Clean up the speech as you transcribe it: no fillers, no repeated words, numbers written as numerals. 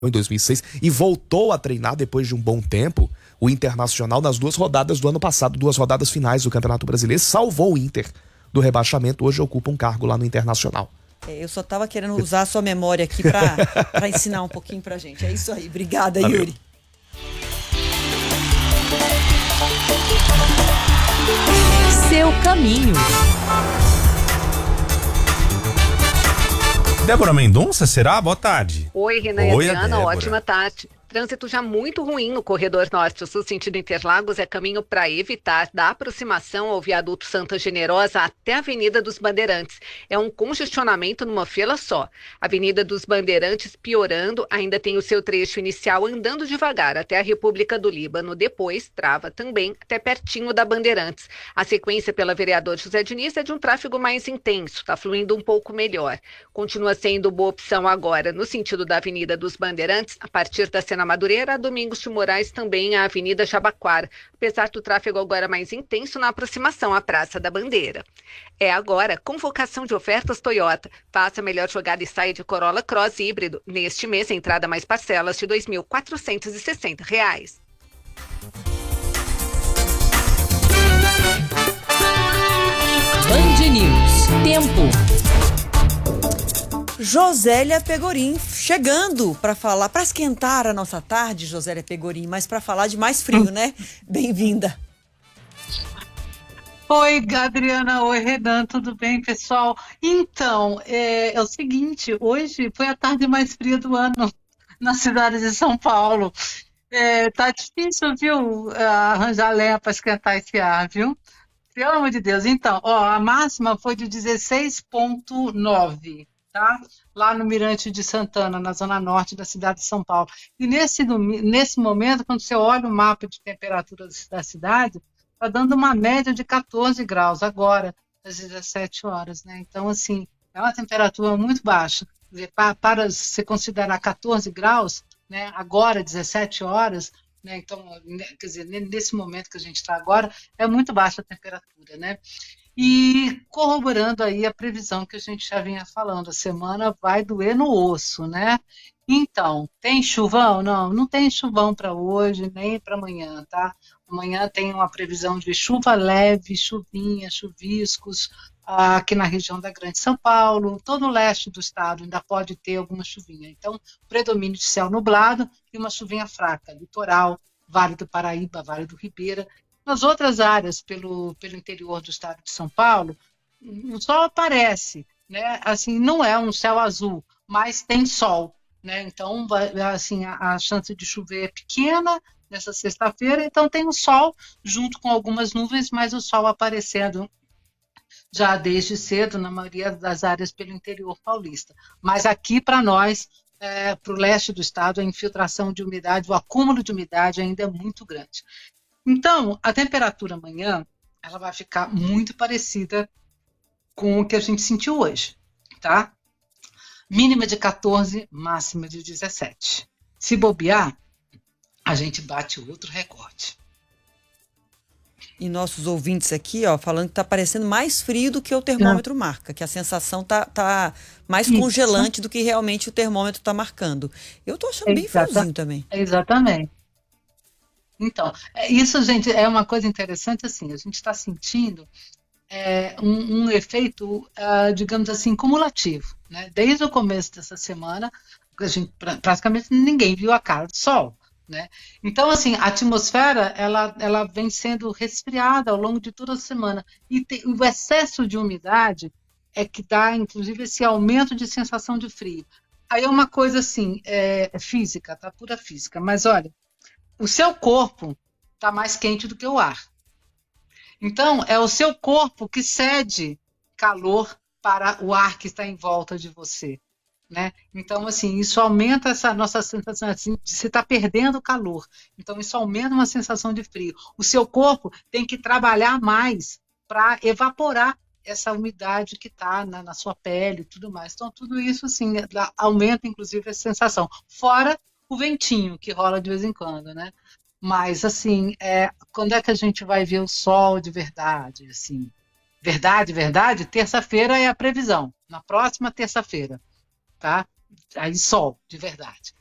em 2006 e voltou a treinar depois de um bom tempo. O Internacional, nas 2 rodadas do ano passado, 2 rodadas finais do Campeonato Brasileiro, salvou o Inter do rebaixamento. Hoje ocupa um cargo lá no Internacional. Eu só estava querendo usar a sua memória aqui para ensinar um pouquinho pra gente. É isso aí. Obrigada, valeu. Yuri. Seu caminho. Débora Mendonça, será? Boa tarde. Oi, Renan e Adriana, ótima tarde. Trânsito já muito ruim no corredor norte-sul, sentido Interlagos, é caminho para evitar da aproximação ao viaduto Santa Generosa até a Avenida dos Bandeirantes. É um congestionamento numa fila só. Avenida dos Bandeirantes piorando, ainda tem o seu trecho inicial andando devagar até a República do Líbano, depois trava também até pertinho da Bandeirantes. A sequência pela vereador José Diniz é de um tráfego mais intenso, está fluindo um pouco melhor. Continua sendo boa opção agora no sentido da Avenida dos Bandeirantes, a partir da Sena Madureira, a Domingos de Moraes, também a Avenida Jabaquara, apesar do tráfego agora mais intenso na aproximação à Praça da Bandeira. É agora convocação de ofertas Toyota. Faça a melhor jogada e saia de Corolla Cross híbrido. Neste mês, entrada mais parcelas de R$ 2.460. Band News. Tempo. Josélia Pegorim chegando para falar, para esquentar a nossa tarde, Josélia Pegorim, mas para falar de mais frio, né? Bem-vinda. Oi, Adriana. Oi, Renan. Tudo bem, pessoal? Então, é o seguinte, hoje foi a tarde mais fria do ano na cidade de São Paulo. Tá difícil, viu, arranjar lenha para esquentar esse ar, viu? Pelo amor de Deus. Então, a máxima foi de 16,9. Tá? Lá no Mirante de Santana, na zona norte da cidade de São Paulo. E nesse momento, quando você olha o mapa de temperaturas da cidade, está dando uma média de 14 graus agora, às 17 horas. Né? Então, assim, é uma temperatura muito baixa. Para você considerar 14 graus, né, agora, 17 horas, né, então, quer dizer, nesse momento que a gente está agora, é muito baixa a temperatura, né? E corroborando aí a previsão que a gente já vinha falando, a semana vai doer no osso, né? Então, tem chuvão? Não tem chuvão para hoje, nem para amanhã, tá? Amanhã tem uma previsão de chuva leve, chuvinha, chuviscos, aqui na região da Grande São Paulo, todo o leste do estado ainda pode ter alguma chuvinha. Então, predomínio de céu nublado e uma chuvinha fraca, litoral, Vale do Paraíba, Vale do Ribeira. Nas outras áreas, pelo interior do estado de São Paulo, o sol aparece, né? Assim, não é um céu azul, mas tem sol, né? Então, assim, a chance de chover é pequena nessa sexta-feira, então tem o sol junto com algumas nuvens, mas o sol aparecendo já desde cedo na maioria das áreas pelo interior paulista. Mas aqui, para nós, para o leste do estado, a infiltração de umidade, o acúmulo de umidade ainda é muito grande. Então, a temperatura amanhã, ela vai ficar muito parecida com o que a gente sentiu hoje, tá? Mínima de 14, máxima de 17. Se bobear, a gente bate outro recorde. E nossos ouvintes aqui, falando que tá parecendo mais frio do que o termômetro marca, que a sensação tá mais congelante do que realmente o termômetro tá marcando. Eu tô achando bem friozinho também. Exatamente. Então, isso, gente, é uma coisa interessante, assim, a gente está sentindo um efeito, digamos assim, cumulativo, né? Desde o começo dessa semana, a gente, praticamente ninguém viu a cara do sol, né? Então, assim, a atmosfera, ela vem sendo resfriada ao longo de toda a semana, e o excesso de umidade é que dá, inclusive, esse aumento de sensação de frio. Aí é uma coisa, assim, física, tá? Pura física, mas olha, o seu corpo está mais quente do que o ar. Então, é o seu corpo que cede calor para o ar que está em volta de você, né? Então, assim, isso aumenta essa nossa sensação assim, de você estar perdendo calor. Então, isso aumenta uma sensação de frio. O seu corpo tem que trabalhar mais para evaporar essa umidade que está na sua pele e tudo mais. Então, tudo isso, assim, aumenta, inclusive, a sensação. Fora o ventinho que rola de vez em quando, né? Mas, assim, quando é que a gente vai ver o sol de verdade? Assim, verdade, terça-feira é a previsão. Na próxima terça-feira, tá? Aí sol, de verdade.